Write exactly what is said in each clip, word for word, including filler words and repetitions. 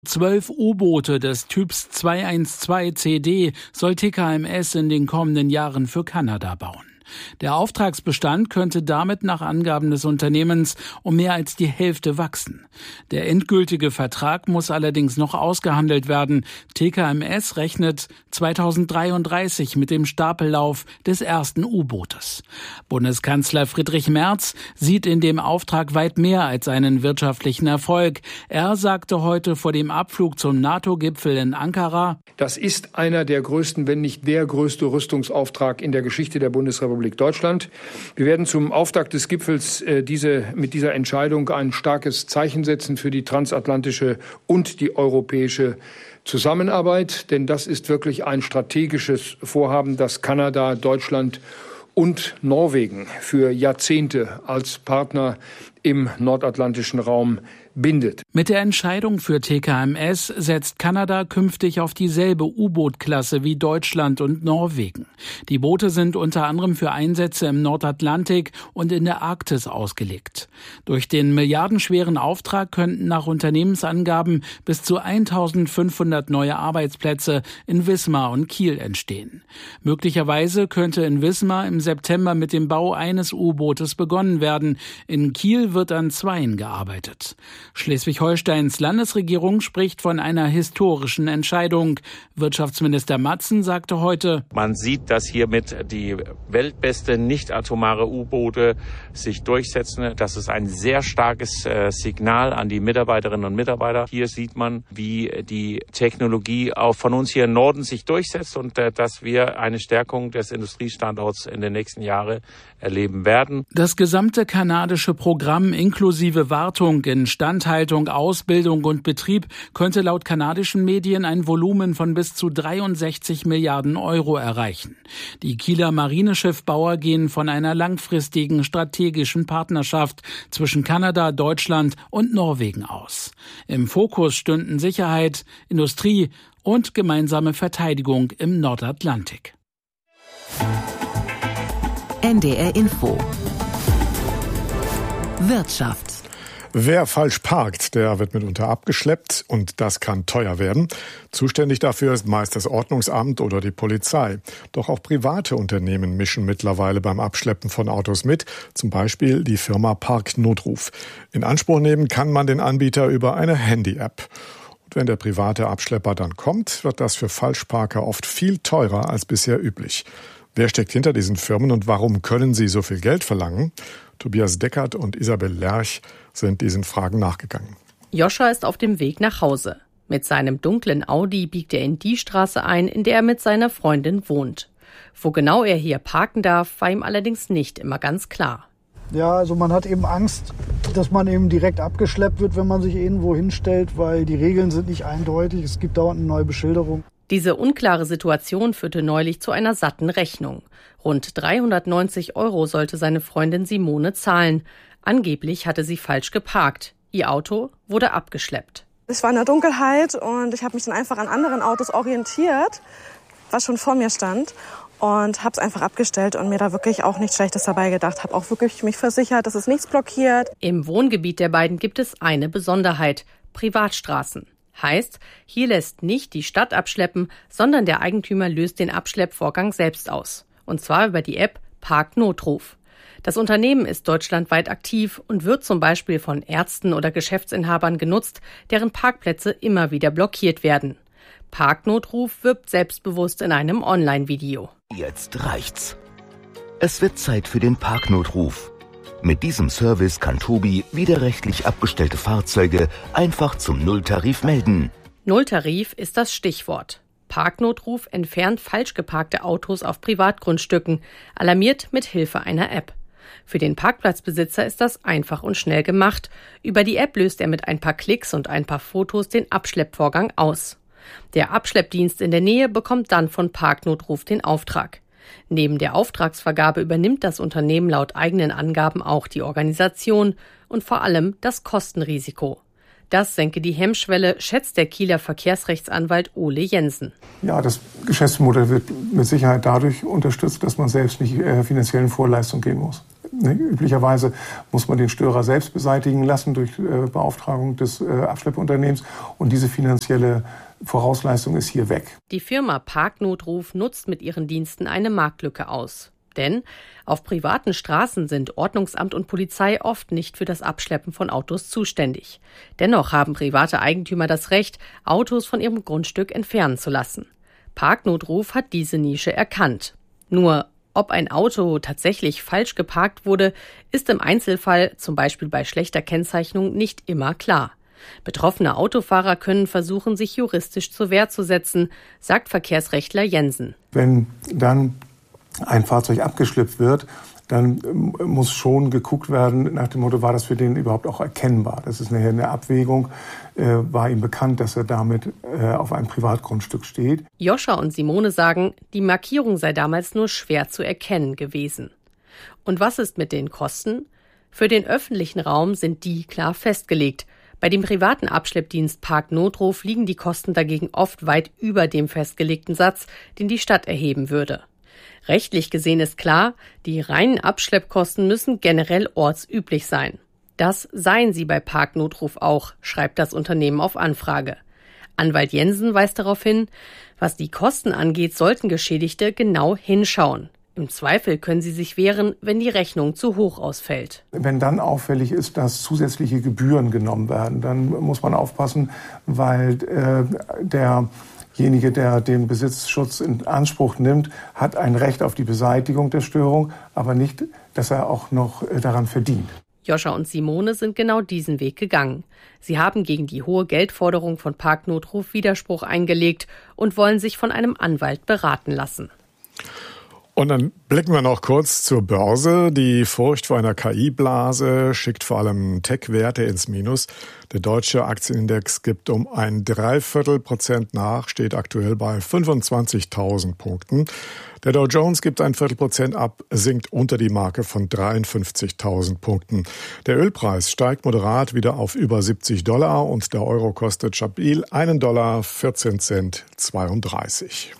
Zwölf U-Boote des Typs zweihundertzwölf C D soll T K M S in den kommenden Jahren für Kanada bauen. Der Auftragsbestand könnte damit nach Angaben des Unternehmens um mehr als die Hälfte wachsen. Der endgültige Vertrag muss allerdings noch ausgehandelt werden. T K M S rechnet zweitausenddreiunddreißig mit dem Stapellauf des ersten U-Bootes. Bundeskanzler Friedrich Merz sieht in dem Auftrag weit mehr als einen wirtschaftlichen Erfolg. Er sagte heute vor dem Abflug zum NATO-Gipfel in Ankara: Das ist einer der größten, wenn nicht der größte Rüstungsauftrag in der Geschichte der Bundesrepublik Deutschland. Wir werden zum Auftakt des Gipfels äh, diese, mit dieser Entscheidung ein starkes Zeichen setzen für die transatlantische und die europäische Zusammenarbeit. Denn das ist wirklich ein strategisches Vorhaben, das Kanada, Deutschland und Norwegen für Jahrzehnte als Partner im nordatlantischen Raum bindet. Mit der Entscheidung für T K M S setzt Kanada künftig auf dieselbe U-Boot-Klasse wie Deutschland und Norwegen. Die Boote sind unter anderem für Einsätze im Nordatlantik und in der Arktis ausgelegt. Durch den milliardenschweren Auftrag könnten nach Unternehmensangaben bis zu eintausendfünfhundert neue Arbeitsplätze in Wismar und Kiel entstehen. Möglicherweise könnte in Wismar im September mit dem Bau eines U-Bootes begonnen werden. In Kiel wird an zweien gearbeitet. Schleswig-Holsteins Landesregierung spricht von einer historischen Entscheidung. Wirtschaftsminister Matzen sagte heute: Man sieht, dass hiermit die weltbeste nicht-atomare U-Boote sich durchsetzen. Das ist ein sehr starkes äh, Signal an die Mitarbeiterinnen und Mitarbeiter. Hier sieht man, wie die Technologie auch von uns hier im Norden sich durchsetzt und äh, dass wir eine Stärkung des Industriestandorts in den nächsten Jahren erleben werden. Das gesamte kanadische Programm inklusive Wartung, Instandhaltung, Ausbildung und Betrieb könnte laut kanadischen Medien ein Volumen von bis zu dreiundsechzig Milliarden Euro erreichen. Die Kieler Marineschiffbauer gehen von einer langfristigen strategischen Partnerschaft zwischen Kanada, Deutschland und Norwegen aus. Im Fokus stünden Sicherheit, Industrie und gemeinsame Verteidigung im Nordatlantik. N D R Info Wirtschaft. Wer falsch parkt, der wird mitunter abgeschleppt und das kann teuer werden. Zuständig dafür ist meist das Ordnungsamt oder die Polizei. Doch auch private Unternehmen mischen mittlerweile beim Abschleppen von Autos mit, zum Beispiel die Firma Parknotruf. In Anspruch nehmen kann man den Anbieter über eine Handy-App. Und wenn der private Abschlepper dann kommt, wird das für Falschparker oft viel teurer als bisher üblich. Wer steckt hinter diesen Firmen und warum können sie so viel Geld verlangen? Tobias Deckert und Isabel Lerch sind diesen Fragen nachgegangen. Joscha ist auf dem Weg nach Hause. Mit seinem dunklen Audi biegt er in die Straße ein, in der er mit seiner Freundin wohnt. Wo genau er hier parken darf, war ihm allerdings nicht immer ganz klar. Ja, also man hat eben Angst, dass man eben direkt abgeschleppt wird, wenn man sich irgendwo hinstellt, weil die Regeln sind nicht eindeutig. Es gibt dauernd eine neue Beschilderung. Diese unklare Situation führte neulich zu einer satten Rechnung. Rund dreihundertneunzig Euro sollte seine Freundin Simone zahlen. Angeblich hatte sie falsch geparkt. Ihr Auto wurde abgeschleppt. Ich war in der Dunkelheit und ich habe mich dann einfach an anderen Autos orientiert, was schon vor mir stand. Und habe es einfach abgestellt und mir da wirklich auch nichts Schlechtes dabei gedacht. Habe auch wirklich mich versichert, dass es nichts blockiert. Im Wohngebiet der beiden gibt es eine Besonderheit: Privatstraßen. Heißt, hier lässt nicht die Stadt abschleppen, sondern der Eigentümer löst den Abschleppvorgang selbst aus. Und zwar über die App Parknotruf. Das Unternehmen ist deutschlandweit aktiv und wird zum Beispiel von Ärzten oder Geschäftsinhabern genutzt, deren Parkplätze immer wieder blockiert werden. Parknotruf wirbt selbstbewusst in einem Online-Video. Jetzt reicht's. Es wird Zeit für den Parknotruf. Mit diesem Service kann Tobi widerrechtlich abgestellte Fahrzeuge einfach zum Nulltarif melden. Nulltarif ist das Stichwort. Parknotruf entfernt falsch geparkte Autos auf Privatgrundstücken, alarmiert mit Hilfe einer App. Für den Parkplatzbesitzer ist das einfach und schnell gemacht. Über die App löst er mit ein paar Klicks und ein paar Fotos den Abschleppvorgang aus. Der Abschleppdienst in der Nähe bekommt dann von Parknotruf den Auftrag. Neben der Auftragsvergabe übernimmt das Unternehmen laut eigenen Angaben auch die Organisation und vor allem das Kostenrisiko. Das senke die Hemmschwelle, schätzt der Kieler Verkehrsrechtsanwalt Ole Jensen. Ja, das Geschäftsmodell wird mit Sicherheit dadurch unterstützt, dass man selbst nicht äh, finanziellen Vorleistungen gehen muss. Ne? Üblicherweise muss man den Störer selbst beseitigen lassen durch äh, Beauftragung des äh, Abschleppunternehmens. Und diese finanzielle Vorausleistung ist hier weg. Die Firma Parknotruf nutzt mit ihren Diensten eine Marktlücke aus. Denn auf privaten Straßen sind Ordnungsamt und Polizei oft nicht für das Abschleppen von Autos zuständig. Dennoch haben private Eigentümer das Recht, Autos von ihrem Grundstück entfernen zu lassen. Parknotruf hat diese Nische erkannt. Nur, ob ein Auto tatsächlich falsch geparkt wurde, ist im Einzelfall, zum Beispiel bei schlechter Kennzeichnung, nicht immer klar. Betroffene Autofahrer können versuchen, sich juristisch zur Wehr zu setzen, sagt Verkehrsrechtler Jensen. Wenn dann ein Fahrzeug abgeschleppt wird, dann muss schon geguckt werden nach dem Motto, war das für den überhaupt auch erkennbar? Das ist nachher eine Abwägung. Äh, war ihm bekannt, dass er damit äh, auf einem Privatgrundstück steht? Joscha und Simone sagen, die Markierung sei damals nur schwer zu erkennen gewesen. Und was ist mit den Kosten? Für den öffentlichen Raum sind die klar festgelegt. Bei dem privaten Abschleppdienst Parknotruf liegen die Kosten dagegen oft weit über dem festgelegten Satz, den die Stadt erheben würde. Rechtlich gesehen ist klar, die reinen Abschleppkosten müssen generell ortsüblich sein. Das seien sie bei Parknotruf auch, schreibt das Unternehmen auf Anfrage. Anwalt Jensen weist darauf hin, was die Kosten angeht, sollten Geschädigte genau hinschauen. Im Zweifel können sie sich wehren, wenn die Rechnung zu hoch ausfällt. Wenn dann auffällig ist, dass zusätzliche Gebühren genommen werden, dann muss man aufpassen, weil äh, der Derjenige, der den Besitzschutz in Anspruch nimmt, hat ein Recht auf die Beseitigung der Störung, aber nicht, dass er auch noch daran verdient. Joscha und Simone sind genau diesen Weg gegangen. Sie haben gegen die hohe Geldforderung von Parknotruf Widerspruch eingelegt und wollen sich von einem Anwalt beraten lassen. Und dann blicken wir noch kurz zur Börse. Die Furcht vor einer K I-Blase schickt vor allem Tech-Werte ins Minus. Der deutsche Aktienindex gibt um ein Dreiviertel Prozent nach, steht aktuell bei fünfundzwanzigtausend Punkten. Der Dow Jones gibt ein Viertel Prozent ab, sinkt unter die Marke von dreiundfünfzigtausend Punkten. Der Ölpreis steigt moderat wieder auf über siebzig Dollar und der Euro kostet stabil einen Dollar vierzehn Cent zweiunddreißig.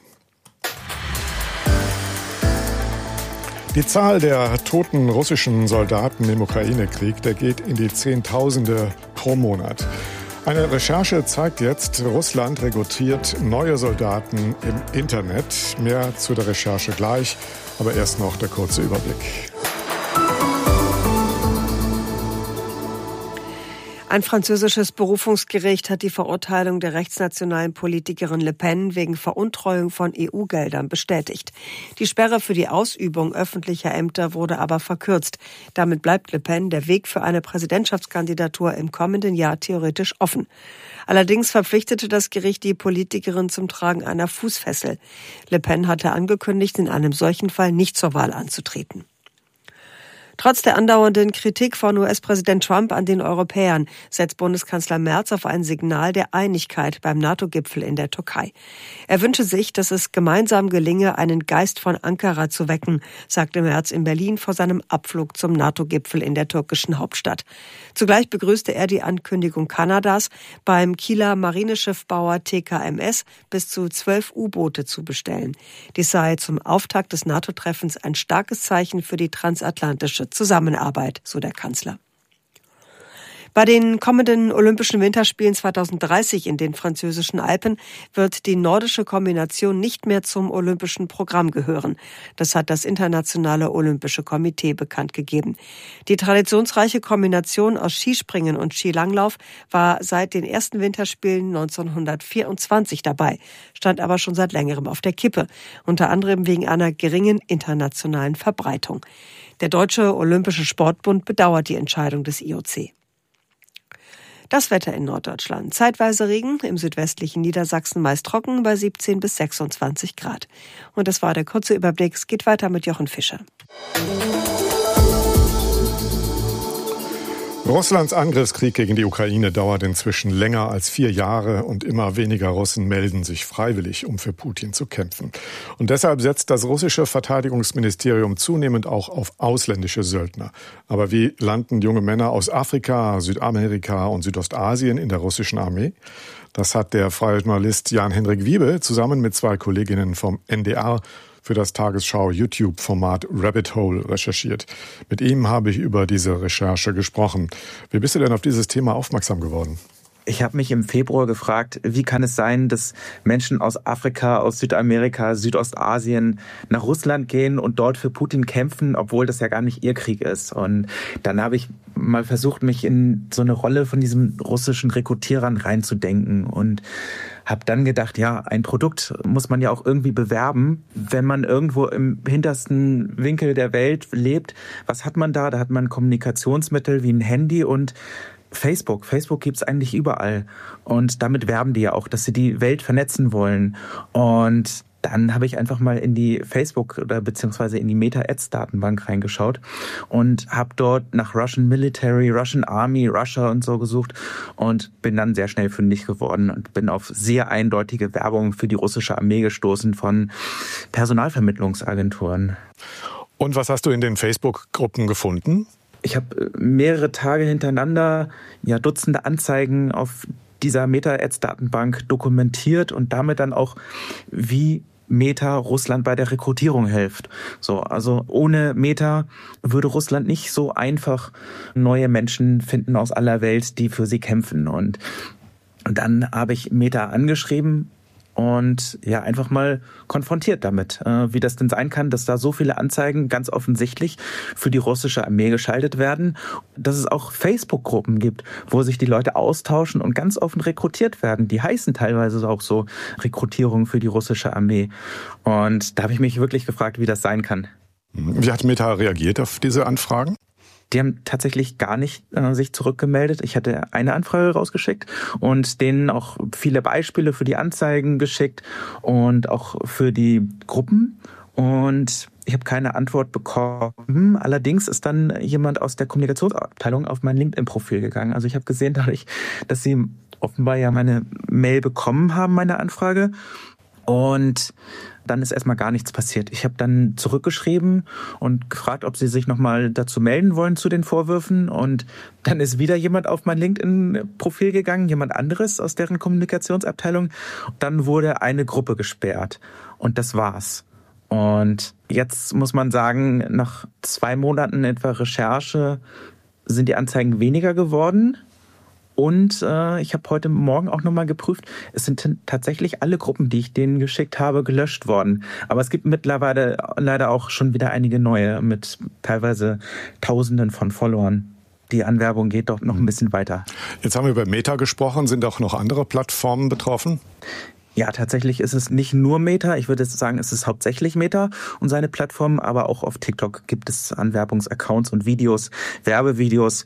Die Zahl der toten russischen Soldaten im Ukraine-Krieg, der geht in die Zehntausende pro Monat. Eine Recherche zeigt jetzt, Russland rekrutiert neue Soldaten im Internet. Mehr zu der Recherche gleich, aber erst noch der kurze Überblick. Ein französisches Berufungsgericht hat die Verurteilung der rechtsnationalen Politikerin Le Pen wegen Veruntreuung von E U-Geldern bestätigt. Die Sperre für die Ausübung öffentlicher Ämter wurde aber verkürzt. Damit bleibt Le Pen der Weg für eine Präsidentschaftskandidatur im kommenden Jahr theoretisch offen. Allerdings verpflichtete das Gericht die Politikerin zum Tragen einer Fußfessel. Le Pen hatte angekündigt, in einem solchen Fall nicht zur Wahl anzutreten. Trotz der andauernden Kritik von U S-Präsident Trump an den Europäern setzt Bundeskanzler Merz auf ein Signal der Einigkeit beim NATO-Gipfel in der Türkei. Er wünsche sich, dass es gemeinsam gelinge, einen Geist von Ankara zu wecken, sagte Merz in Berlin vor seinem Abflug zum NATO-Gipfel in der türkischen Hauptstadt. Zugleich begrüßte er die Ankündigung Kanadas, beim Kieler Marineschiffbauer T K M S bis zu zwölf U-Boote zu bestellen. Dies sei zum Auftakt des NATO-Treffens ein starkes Zeichen für die transatlantische Zusammenarbeit, so der Kanzler. Bei den kommenden Olympischen Winterspielen zweitausenddreißig in den französischen Alpen wird die nordische Kombination nicht mehr zum olympischen Programm gehören. Das hat das Internationale Olympische Komitee bekannt gegeben. Die traditionsreiche Kombination aus Skispringen und Skilanglauf war seit den ersten Winterspielen neunzehnhundertvierundzwanzig dabei, stand aber schon seit längerem auf der Kippe, unter anderem wegen einer geringen internationalen Verbreitung. Der Deutsche Olympische Sportbund bedauert die Entscheidung des I O C. Das Wetter in Norddeutschland. Zeitweise Regen, im südwestlichen Niedersachsen meist trocken bei siebzehn bis sechsundzwanzig Grad. Und das war der kurze Überblick. Es geht weiter mit Jochen Fischer. Russlands Angriffskrieg gegen die Ukraine dauert inzwischen länger als vier Jahre und immer weniger Russen melden sich freiwillig, um für Putin zu kämpfen. Und deshalb setzt das russische Verteidigungsministerium zunehmend auch auf ausländische Söldner. Aber wie landen junge Männer aus Afrika, Südamerika und Südostasien in der russischen Armee? Das hat der freie Journalist Jan-Henrik Wiebe zusammen mit zwei Kolleginnen vom N D R für das Tagesschau-YouTube-Format Rabbit Hole recherchiert. Mit ihm habe ich über diese Recherche gesprochen. Wie bist du denn auf dieses Thema aufmerksam geworden? Ich habe mich im Februar gefragt, wie kann es sein, dass Menschen aus Afrika, aus Südamerika, Südostasien nach Russland gehen und dort für Putin kämpfen, obwohl das ja gar nicht ihr Krieg ist. Und dann habe ich mal versucht, mich in so eine Rolle von diesen russischen Rekrutierern reinzudenken und habe dann gedacht, ja, ein Produkt muss man ja auch irgendwie bewerben. Wenn man irgendwo im hintersten Winkel der Welt lebt, was hat man da? Da hat man Kommunikationsmittel wie ein Handy und Facebook. Facebook gibt's eigentlich überall. Und damit werben die ja auch, dass sie die Welt vernetzen wollen. Und dann habe ich einfach mal in die Facebook- oder beziehungsweise in die Meta-Ads-Datenbank reingeschaut und habe dort nach Russian Military, Russian Army, Russia und so gesucht und bin dann sehr schnell fündig geworden und bin auf sehr eindeutige Werbung für die russische Armee gestoßen von Personalvermittlungsagenturen. Und was hast du in den Facebook-Gruppen gefunden? Ich habe mehrere Tage hintereinander ja Dutzende Anzeigen auf dieser Meta-Ads-Datenbank dokumentiert und damit dann auch, wie Meta Russland bei der Rekrutierung hilft. So, also ohne Meta würde Russland nicht so einfach neue Menschen finden aus aller Welt, die für sie kämpfen. Und, und dann habe ich Meta angeschrieben und ja einfach mal konfrontiert damit, äh, wie das denn sein kann, dass da so viele Anzeigen ganz offensichtlich für die russische Armee geschaltet werden, dass es auch Facebook-Gruppen gibt, wo sich die Leute austauschen und ganz offen rekrutiert werden. Die heißen teilweise auch so Rekrutierung für die russische Armee. Und da habe ich mich wirklich gefragt, wie das sein kann. Wie hat Meta reagiert auf diese Anfragen? Die haben tatsächlich gar nicht äh, sich zurückgemeldet. Ich hatte eine Anfrage rausgeschickt und denen auch viele Beispiele für die Anzeigen geschickt und auch für die Gruppen. Und ich habe keine Antwort bekommen. Allerdings ist dann jemand aus der Kommunikationsabteilung auf mein LinkedIn-Profil gegangen. Also ich habe gesehen dadurch, dass sie offenbar ja meine Mail bekommen haben, meine Anfrage. Und dann ist erstmal gar nichts passiert. Ich habe dann zurückgeschrieben und gefragt, ob sie sich nochmal dazu melden wollen zu den Vorwürfen. Und dann ist wieder jemand auf mein LinkedIn-Profil gegangen, jemand anderes aus deren Kommunikationsabteilung. Dann wurde eine Gruppe gesperrt und das war's. Und jetzt muss man sagen, nach zwei Monaten etwa Recherche sind die Anzeigen weniger geworden. Und äh, ich habe heute Morgen auch nochmal geprüft, es sind t- tatsächlich alle Gruppen, die ich denen geschickt habe, gelöscht worden. Aber es gibt mittlerweile leider auch schon wieder einige neue mit teilweise Tausenden von Followern. Die Anwerbung geht doch noch ein bisschen weiter. Jetzt haben wir über Meta gesprochen. Sind auch noch andere Plattformen betroffen? Ja, tatsächlich ist es nicht nur Meta. Ich würde sagen, es ist hauptsächlich Meta und seine Plattform. Aber auch auf TikTok gibt es Anwerbungsaccounts und Videos, Werbevideos.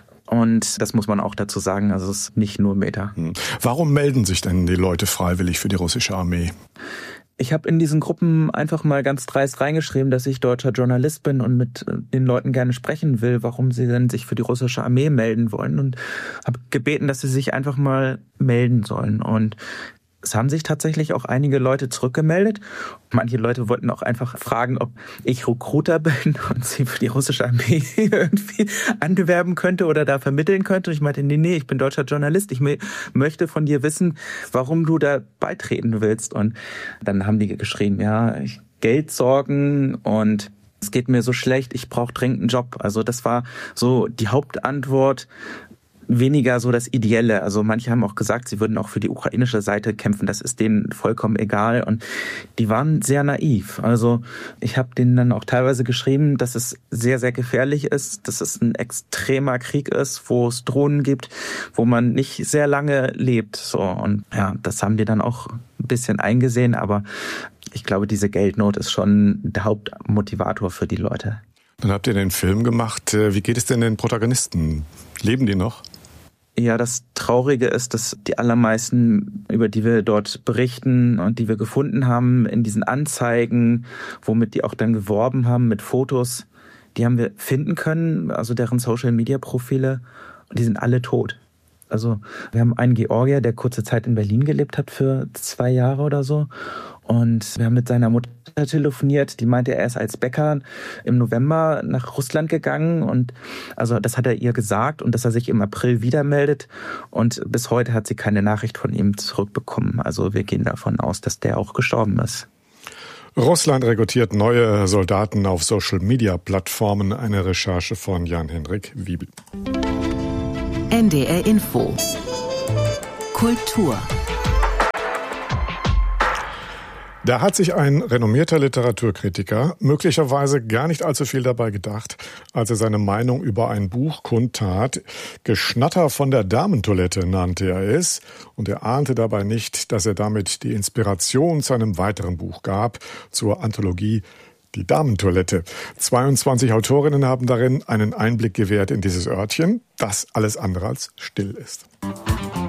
Und das muss man auch dazu sagen, also es ist nicht nur Meta. Warum melden sich denn die Leute freiwillig für die russische Armee? Ich habe in diesen Gruppen einfach mal ganz dreist reingeschrieben, dass ich deutscher Journalist bin und mit den Leuten gerne sprechen will, warum sie denn sich für die russische Armee melden wollen. Und habe gebeten, dass sie sich einfach mal melden sollen. Und es haben sich tatsächlich auch einige Leute zurückgemeldet. Manche Leute wollten auch einfach fragen, ob ich Recruiter bin und sie für die russische Armee irgendwie anwerben könnte oder da vermitteln könnte. Und ich meinte, nee, nee, ich bin deutscher Journalist. Ich möchte von dir wissen, warum du da beitreten willst. Und dann haben die geschrieben, ja, ich Geldsorgen und es geht mir so schlecht, ich brauche dringend einen Job. Also das war so die Hauptantwort. Weniger so das Ideelle. Also manche haben auch gesagt, sie würden auch für die ukrainische Seite kämpfen. Das ist denen vollkommen egal. Und die waren sehr naiv. Also ich habe denen dann auch teilweise geschrieben, dass es sehr, sehr gefährlich ist, dass es ein extremer Krieg ist, wo es Drohnen gibt, wo man nicht sehr lange lebt. So, und ja, das haben die dann auch ein bisschen eingesehen. Aber ich glaube, diese Geldnot ist schon der Hauptmotivator für die Leute. Dann habt ihr den Film gemacht. Wie geht es denn den Protagonisten? Leben die noch? Ja, das Traurige ist, dass die allermeisten, über die wir dort berichten und die wir gefunden haben in diesen Anzeigen, womit die auch dann geworben haben mit Fotos, die haben wir finden können, also deren Social-Media-Profile, und die sind alle tot. Also wir haben einen Georgier, der kurze Zeit in Berlin gelebt hat für zwei Jahre oder so. Und wir haben mit seiner Mutter telefoniert, die meinte, er ist als Bäcker im November nach Russland gegangen und also das hat er ihr gesagt und dass er sich im April wieder meldet und bis heute hat sie keine Nachricht von ihm zurückbekommen. Also wir gehen davon aus, dass der auch gestorben ist. Russland rekrutiert neue Soldaten auf Social-Media-Plattformen. Eine Recherche von Jan-Henrik Wiebel. N D R Info. Kultur. Da hat sich ein renommierter Literaturkritiker möglicherweise gar nicht allzu viel dabei gedacht, als er seine Meinung über ein Buch kundtat. Geschnatter von der Damentoilette nannte er es, und er ahnte dabei nicht, dass er damit die Inspiration zu einem weiteren Buch gab, zur Anthologie Die Damentoilette. zweiundzwanzig Autorinnen haben darin einen Einblick gewährt in dieses Örtchen, das alles andere als still ist.